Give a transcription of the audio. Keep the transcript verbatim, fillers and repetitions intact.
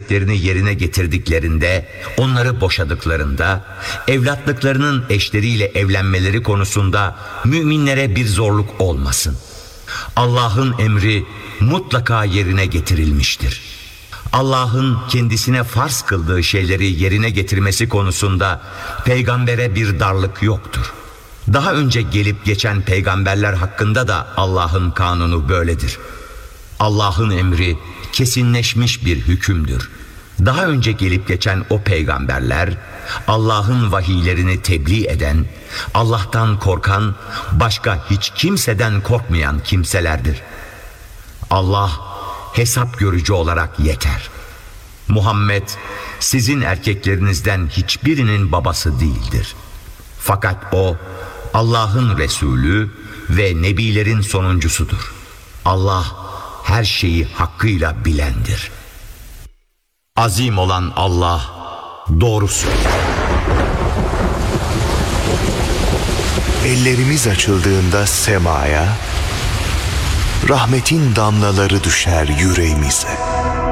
isteklerini yerine getirdiklerinde, onları boşadıklarında, evlatlıklarının eşleriyle evlenmeleri konusunda müminlere bir zorluk olmasın. Allah'ın emri mutlaka yerine getirilmiştir. Allah'ın kendisine farz kıldığı şeyleri yerine getirmesi konusunda peygambere bir darlık yoktur. Daha önce gelip geçen peygamberler hakkında da Allah'ın kanunu böyledir. Allah'ın emri kesinleşmiş bir hükümdür. Daha önce gelip geçen o peygamberler, Allah'ın vahiylerini tebliğ eden, Allah'tan korkan, başka hiç kimseden korkmayan kimselerdir. Allah hesap görücü olarak yeter. Muhammed sizin erkeklerinizden hiçbirinin babası değildir. Fakat o Allah'ın Resulü ve Nebilerin sonuncusudur. Allah her şeyi hakkıyla bilendir. Azim olan Allah doğru söylüyor. Ellerimiz açıldığında semaya, rahmetin damlaları düşer yüreğimize.